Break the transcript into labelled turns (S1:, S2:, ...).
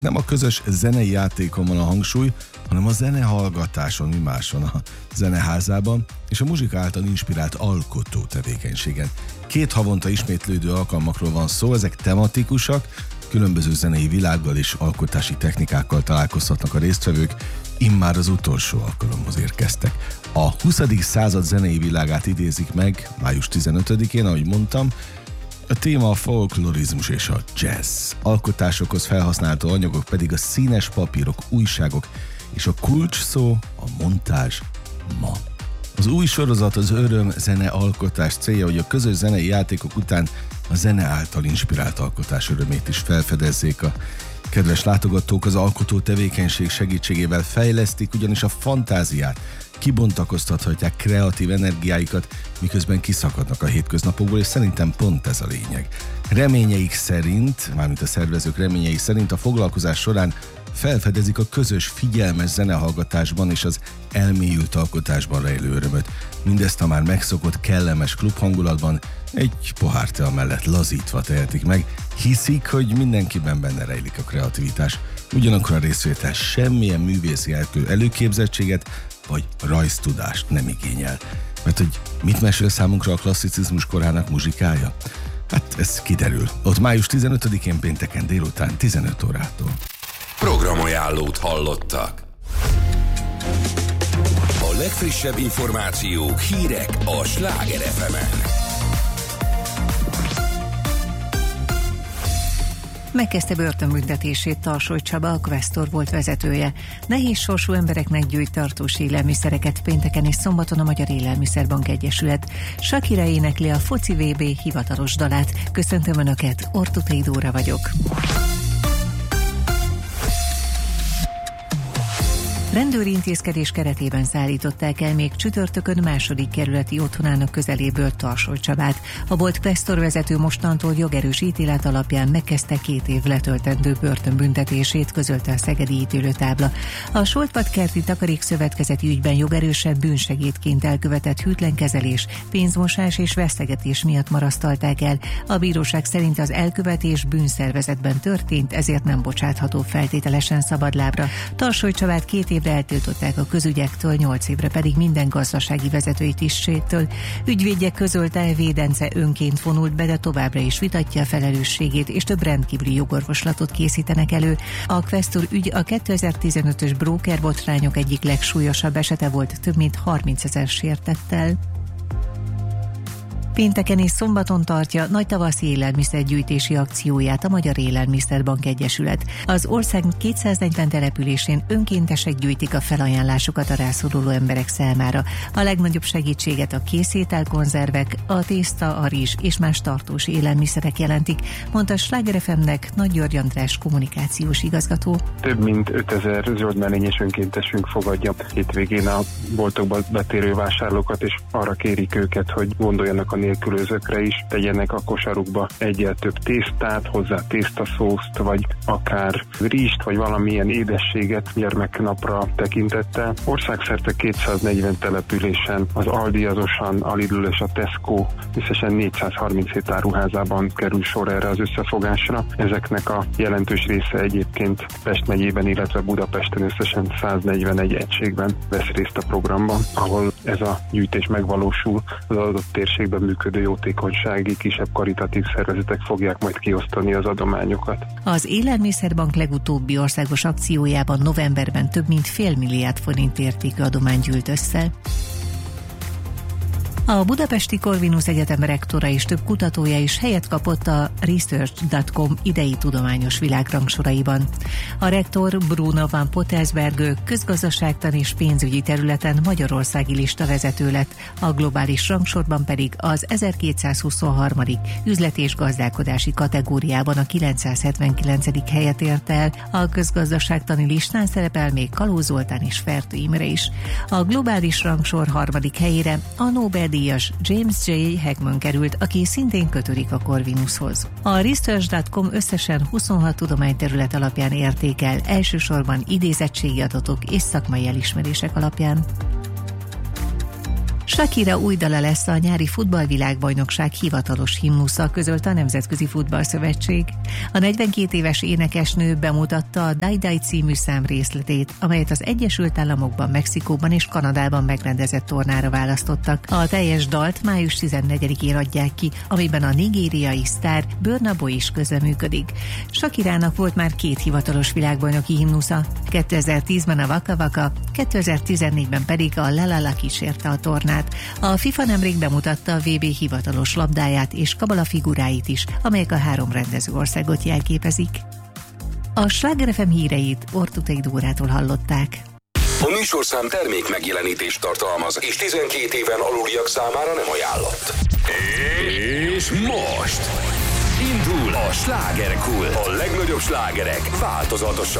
S1: Nem a közös zenei játékon van a hangsúly, hanem a zenehallgatáson, mi más van a zeneházában, és a muzsika által inspirált alkotó tevékenységen. 2 havonta ismétlődő alkalmakról van szó, ezek tematikusak, különböző zenei világgal és alkotási technikákkal találkozhatnak a résztvevők, immár az utolsó alkalomhoz érkeztek. A 20. század zenei világát idézik meg május 15-én, ahogy mondtam. A téma a folklorizmus és a jazz. Alkotásokhoz felhasználható anyagok pedig a színes papírok, újságok és a kulcs szó a montázs ma. Az új sorozat az öröm zene alkotás célja, hogy a közös zenei játékok után a zene által inspirált alkotás örömét is felfedezzék. A kedves látogatók az alkotó tevékenység segítségével fejlesztik ugyanis a fantáziát, kibontakoztathatják kreatív energiáikat, miközben kiszakadnak a hétköznapokból, és szerintem pont ez a lényeg. Reményeik szerint, mármint a szervezők reményei szerint a foglalkozás során felfedezik a közös figyelmes zenehallgatásban és az elmélyült alkotásban rejlő örömöt. Mindezt a már megszokott kellemes klubhangulatban egy pohár tea mellett lazítva tehetik meg. Hiszik, hogy mindenkiben benne rejlik a kreativitás. Ugyanakkor a részvétel semmilyen művészi előképzettséget vagy rajztudást nem igényel. Mert hogy mit mesél számunkra a klasszicizmus korának muzsikája? Hát ez kiderül. Ott május 15-én pénteken délután 15 órától.
S2: Programajánlót hallottak. A legfrissebb információk, hírek a Sláger FM-en.
S3: Megkezdte börtönbüntetését Tarsoly Csaba, a Questor volt vezetője. Nehéz sorsú embereknek gyűjt tartós élelmiszereket pénteken és szombaton a Magyar Élelmiszerbank Egyesület. Shakira énekli a foci VB hivatalos dalát. Köszöntöm Önöket, Ortutei Dóra vagyok. Rendőri intézkedés keretében szállították el még csütörtökön második kerületi otthonának közeléből Tarsoly Csabát. A bolt Questor vezető mostantól jogerős ítélet alapján megkezdte 2 év letöltendő börtönbüntetését, közölte a szegedi ítélőtábla. A Soltpad-kerti takarékszövetkezeti ügyben jogerősebb bűnsegédként elkövetett hűtlenkezelés, pénzmosás és vesztegetés miatt marasztalták el. A bíróság szerint az elkövetés bűnszervezetben történt, ezért nem bocsátható feltételesen szabadlábra. Tarsoly Csabát 2 évre eltiltották a közügyektől, 8 évre pedig minden gazdasági vezetői tisztségtől. Ügyvédje közölte, Védence önként vonult be, de továbbra is vitatja a felelősségét, és több rendkívüli jogorvoslatot készítenek elő. A Questor ügy a 2015-ös brókerbotrányok egyik legsúlyosabb esete volt, több mint 30 000 sértettel. Pénteken és szombaton tartja nagy tavaszi élelmiszergyűjtési akcióját a Magyar Élelmiszerbank Egyesület. Az ország 240 településén önkéntesek gyűjtik a felajánlásokat a rászoruló emberek számára. A legnagyobb segítséget a készételkonzervek, a tészta, a rizs és más tartós élelmiszerek jelentik, mondta Sláger FM-nek Nagy György András kommunikációs igazgató.
S4: Több mint 5000 zöldmelényes önkéntesünk fogadja hétvégén a boltokba betérő vásárlókat, és arra kérik őket, hogy gondoljanak a nélkülözőkre is, tegyenek a kosarukba egyel több tésztát, hozzá tésztaszószt, vagy akár rizst, vagy valamilyen édességet gyermeknapra tekintettel. Országszerte 240 településen az Aldi, az Auchan, a Lidl és a Tesco összesen 437 áruházában kerül sor erre az összefogásra. Ezeknek a jelentős része egyébként Pest megyében, illetve Budapesten összesen 141 egységben vesz részt a programban, ahol ez a gyűjtés megvalósul. Az adott térségben működő jótékonysági kisebb karitatív szervezetek fogják majd kiosztani az adományokat.
S3: Az Élelmiszerbank legutóbbi országos akciójában novemberben több mint fél milliárd forint értékű adományt gyűlt össze. A Budapesti Corvinus Egyetem rektora és több kutatója is helyet kapott a Research.com idei tudományos világrangsoraiban. A rektor Bruno van Pottelsberg közgazdaságtan és pénzügyi területen magyarországi listavezető lett, a globális rangsorban pedig az 1223. üzleti és gazdálkodási kategóriában a 979. helyet ért el. A közgazdaságtani listán szerepel még Kalóz Zoltán és Fertő Imre is. A globális rangsor 3. helyére a Nobel-díjas James J. Heckman került, aki szintén kötődik a Corvinushoz. A Research.com összesen 26 tudományterület alapján értékel, elsősorban idézettségi adatok és szakmai elismerések alapján. Shakira új dala lesz a nyári futballvilágbajnokság hivatalos himnusza, közölte a Nemzetközi Futballszövetség. A 42 éves énekesnő bemutatta a Die Die című szám részletét, amelyet az Egyesült Államokban, Mexikóban és Kanadában megrendezett tornára választottak. A teljes dalt május 14-én adják ki, amiben a nigériai sztár Burna Boy is közreműködik. Shakirának volt már 2 hivatalos világbajnoki himnusza, 2010-ben a Waka Waka, 2014-ben pedig a La La La kísérte a tornát. A FIFA nemrég bemutatta a VB hivatalos labdáját és kabala figuráit is, amelyek a 3 rendező országot jelképezik. A Sláger FM híreit Ortutei Dórától hallották.
S2: A műsorszám termék megjelenítést tartalmaz, és 12 éven aluliak számára nem ajánlott. És most indul a Slágerkult. A legnagyobb slágerek változatosan